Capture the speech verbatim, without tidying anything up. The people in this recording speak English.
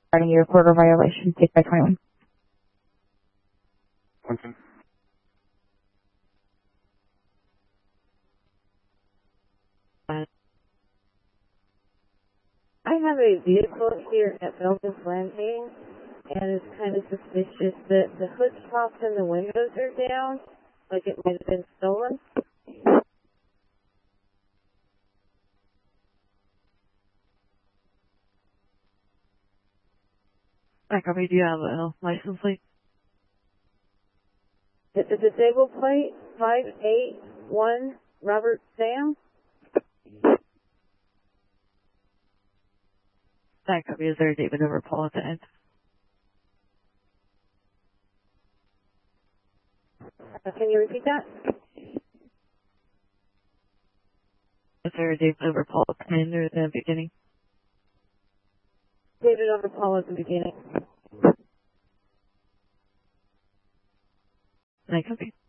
regarding your quarter violation, six by twenty-one. Winston. I have a vehicle here at Belgium's Landing, and it's kind of suspicious that the hood tops and the windows are down, like it might have been stolen. I copy. Do you have a license plate? It's a disabled plate, five eight one Robert Sam. I copy. Is there a David over Paul at the end? Uh, can you repeat that? Is there a David over Paul at the end or the beginning? David over Paul at the beginning. I copy.